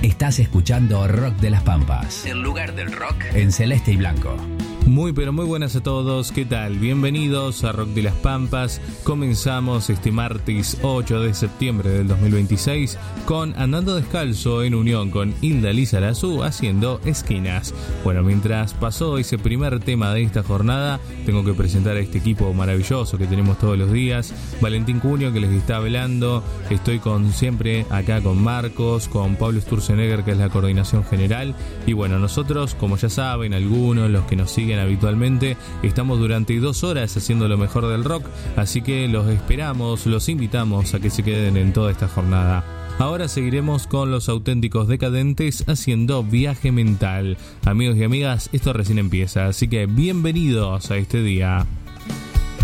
Estás escuchando Rock de las Pampas, el lugar del rock en celeste y blanco. Muy pero muy buenas a todos, ¿qué tal? Bienvenidos a Rock de las Pampas. Comenzamos este martes 8 de septiembre del 2026 con Andando Descalzo en unión con Hilda Lizarazu haciendo Esquinas. Bueno, mientras pasó ese primer tema de esta jornada, tengo que presentar a este equipo maravilloso que tenemos todos los días. Valentín Cunio, que les está hablando. Estoy siempre acá con Marcos, con Pablo Sturzenegger, que es la coordinación general. Y bueno, nosotros, como ya saben, algunos, los que nos siguen habitualmente, estamos durante 2 horas haciendo lo mejor del rock, así que los esperamos, los invitamos a que se queden en toda esta jornada. Ahora seguiremos con Los Auténticos Decadentes haciendo Viaje Mental. Amigos y amigas, esto recién empieza, así que bienvenidos a este día.